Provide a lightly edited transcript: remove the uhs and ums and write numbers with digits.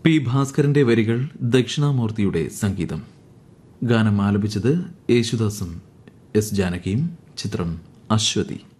P ഭാസ്കരന്റെ വരികൾ, ദക്ഷിണാമൂർത്തിയുടെ സംഗീതം. ഗാനം ആലപിച്ചത് യേശുദാസും എസ് ജാനകിയും. ചിത്രം അശ്വതി.